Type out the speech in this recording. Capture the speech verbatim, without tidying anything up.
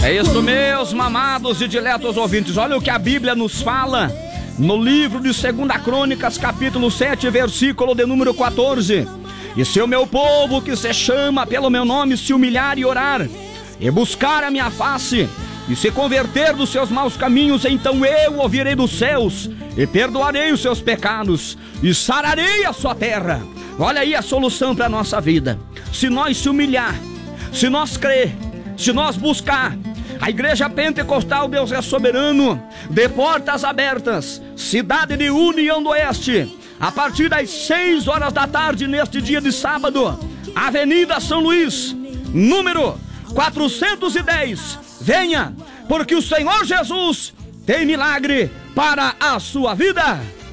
É isso, meus mamados e diletos ouvintes. Olha o que a Bíblia nos fala no livro de Segunda Crônicas, capítulo sete, versículo de número quatorze. E se o meu povo, que se chama pelo meu nome, se humilhar e orar, e buscar a minha face, e se converter dos seus maus caminhos, então eu ouvirei dos céus, e perdoarei os seus pecados, e sararei a sua terra. Olha aí a solução para a nossa vida. Se nós se humilhar, se nós crer, se nós buscar, a Igreja Pentecostal Deus é Soberano, de portas abertas, cidade de União do Oeste, a partir das seis horas da tarde neste dia de sábado, Avenida São Luís, número quatrocentos e dez. Venha, porque o Senhor Jesus tem milagre para a sua vida.